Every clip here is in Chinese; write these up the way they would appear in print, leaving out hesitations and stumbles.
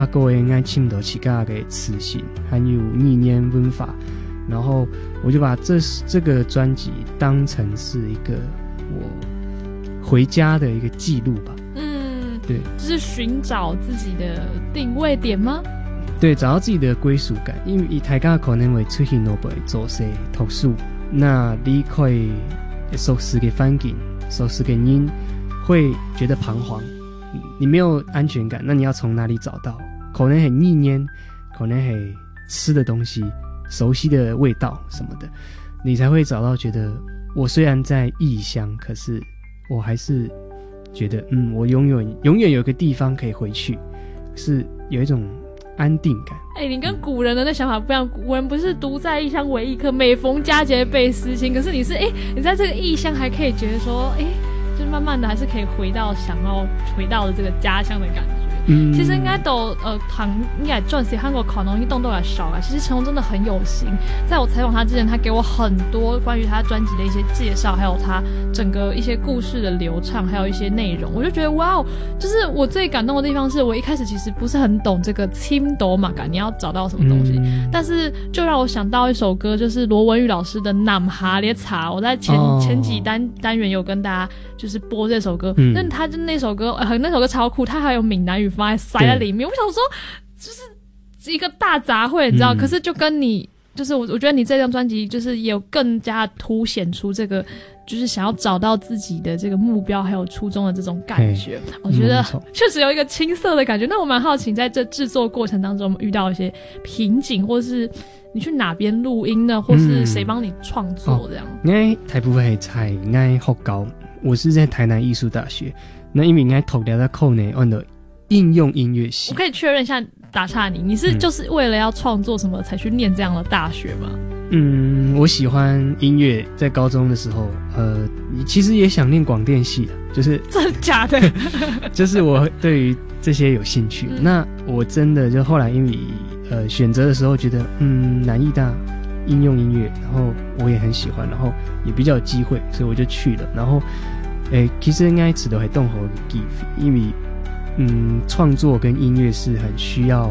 各位应该听到其他的词性，还有逆念文法，然后我就把这个专辑当成是一个我回家的一个记录吧。对， 就是寻找自己的定位点吗？ 对，找到自己的归属感。因为大家可能会出去那边做些读书，那你可以熟悉的环境，熟悉的人，会觉得彷徨，你没有安全感，那你要从哪里找到？可能很逆念，可能很吃的东西，熟悉的味道什么的，你才会找到觉得我虽然在异乡，可是我还是觉得我永远有个地方可以回去，是有一种安定感。 你跟古人的那想法不一样，古人不是独在异乡为异客，每逢佳节倍思亲，可是你是你在这个异乡还可以觉得说就是慢慢的还是可以想要回到的这个家乡的感觉。其实应该都应该撰寫韓國可能動都來少了。其實成龍真的很有心，在我採訪他之前，他給我很多關於他專輯的一些介紹，還有他整個一些故事的流暢，還有一些內容，我就覺得哇哦，就是我最感動的地方是我一開始其實不是很懂這個簽到嘛感，你要找到什麼東西，但是就讓我想到一首歌，就是羅文玉老師的《南下列茶》，我在前幾單元有跟大家就是播這首歌，但他就那首歌超酷，他還有閩南語放在塞在里面，我想說就是一個大雜燴，你知道，可是就跟你就是我覺得你這張專輯就是也有更加凸顯出這個就是想要找到自己的這個目標還有初衷的這種感覺，我覺得確實有一個青澀的感覺。那我蠻好奇在這製作過程當中遇到一些瓶頸，或是你去哪邊錄音呢，或是誰幫你創作這樣？ 應該大部分係在應該學校，我是在台南藝術大學，那因為應該讀了課呢按照應用音樂系。 我可以確認一下，打岔你是就是為了要創作什麼才去念這樣的大學嗎？ 我喜歡音樂，在高中的時候其實也想念廣電系的，就是真的假的就是我對於這些有興趣那我真的就後來因為選擇的時候覺得南藝大應用音樂，然後我也很喜歡，然後也比較有機會，所以我就去了。然後其實應該詞都係動好的機會，因為創作跟音樂是很需要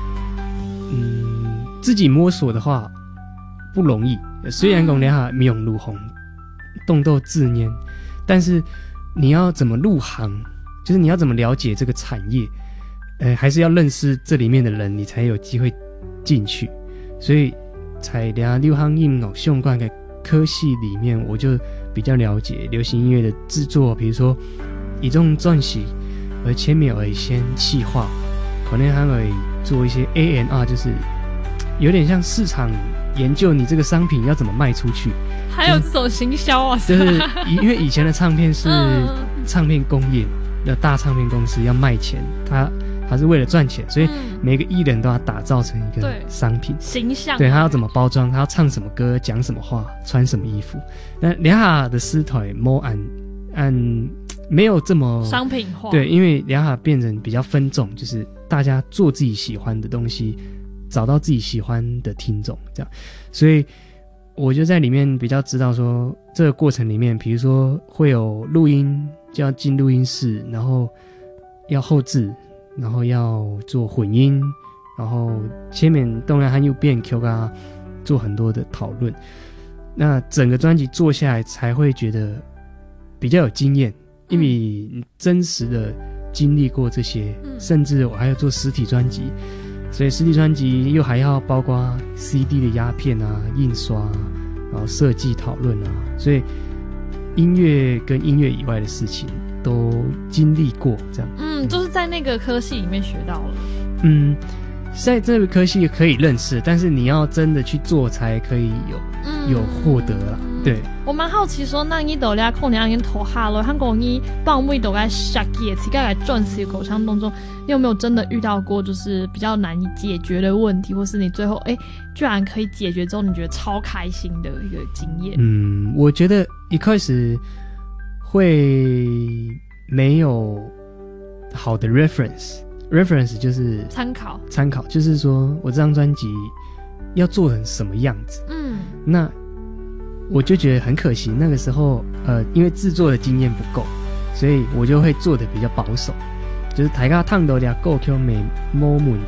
自己摸索的話不容易，雖然講兩下沒有入行動都自念，但是你要怎麼入行，就是你要怎麼了解這個產業還是要認識這裡面的人，你才有機會進去。所以在流行音樂相關的科系裡面，我就比較了解流行音樂的製作，比如說一種專輯而前面會先企劃，可能還會做一些 A&R， 就是有點像市場研究你這個商品要怎麼賣出去， 還有這種行銷啊， 就是因為以前的唱片是唱片工業嘛，那大唱片公司要賣錢，他是為了賺錢，所以每個藝人都要打造成一個商品形象， 對，他要怎麼包裝，他要唱什麼歌，講什麼話，穿什麼衣服。那兩下的師台沒按沒有這麼商品化， 對，因為兩下變成比較分眾，就是大家做自己喜歡的東西，找到自己喜歡的聽眾，這樣。所以我就在裡面比較知道說，這個過程裡面，比如說會有錄音，就要進錄音室，然後要後製，然後要做混音，然後前面當然還有變 Q 啊，做很多的討論。那整個專輯做下來才會覺得比較有經驗，因為真實的經歷過這些，甚至我還要做實體專輯，所以實體專輯又還要包括 CD 的壓片啊、印刷啊，然後設計討論啊，所以音樂跟音樂以外的事情都經歷過這樣。 就是在那個科系裡面學到了。 在這個科系可以認識，但是你要真的去做才可以有獲得啦。對， 我蠻好奇說，那你到了可能已經投下了，韓國你幫每到該設計自己來賺錢口腔當中，你有沒有真的遇到過就是比較難以解決的問題，或是你最後居然可以解決之後你覺得超開心的一個經驗？ 我覺得一開始會沒有好的 reference 就是參考，就是說我這張專輯要做成什麼樣子。那我就覺得很可惜，那個時候因為製作的經驗不夠，所以我就會做得比較保守。 就是大家烫到俩够 Q 美 moment